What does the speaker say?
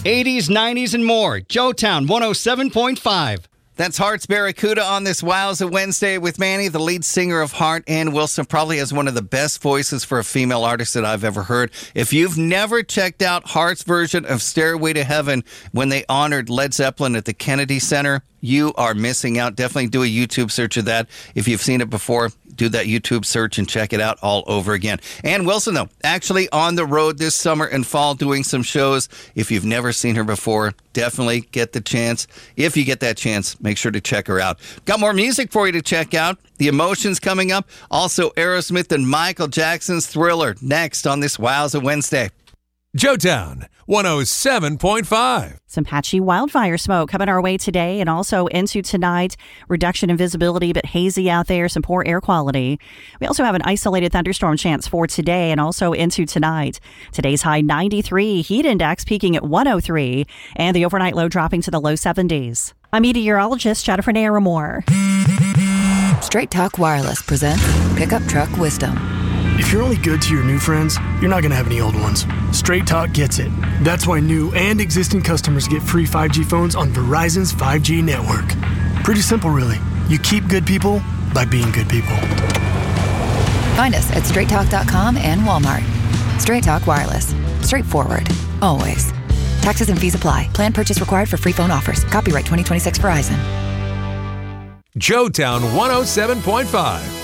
80s, 90s, and more. Joetown 107.5. That's Heart's Barracuda on this Wowza Wednesday with Manny, the lead singer of Heart and Wilson. Probably has one of the best voices for a female artist that I've ever heard. If you've never checked out Heart's version of Stairway to Heaven when they honored Led Zeppelin at the Kennedy Center, you are missing out. Definitely do a YouTube search of that. If you've seen it before, do that YouTube search and check it out all over again. Ann Wilson, though, actually on the road this summer and fall doing some shows. If you've never seen her before, definitely get the chance. If you get that chance, make sure to check her out. Got more music for you to check out. The Emotions coming up. Also, Aerosmith and Michael Jackson's Thriller next on this Wowza Wednesday. Joetown 107.5. Some patchy wildfire smoke coming our way today and also into tonight. Reduction in visibility, but hazy out there. Some poor air quality. We also have an isolated thunderstorm chance for today and also into tonight. Today's high 93, heat index peaking at 103, and the overnight low dropping to the low 70s. I'm meteorologist Jennifer Naramore. Straight Talk Wireless presents Pickup Truck Wisdom. If you're only good to your new friends, you're not going to have any old ones. Straight Talk gets it. That's why new and existing customers get free 5G phones on Verizon's 5G network. Pretty simple, really. You keep good people by being good people. Find us at straighttalk.com and Walmart. Straight Talk Wireless. Straightforward. Always. Taxes and fees apply. Plan purchase required for free phone offers. Copyright 2026 Verizon. Joetown 107.5.